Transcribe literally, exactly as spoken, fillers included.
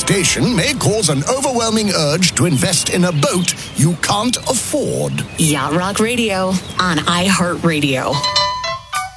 devastation may cause an overwhelming urge to invest in a boat you can't afford. Yacht Rock Radio on iHeartRadio.